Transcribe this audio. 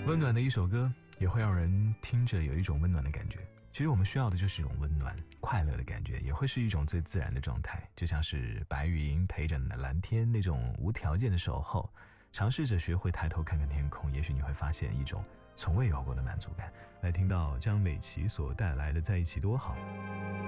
温暖的一首歌也会让人听着有一种温暖的感觉。其实我们需要的就是一种温暖快乐的感觉，也会是一种最自然的状态，就像是白云陪着蓝天那种无条件的守候。尝试着学会抬头看看天空，也许你会发现一种从未有过的满足感。来听到江美琪所带来的在一起多好。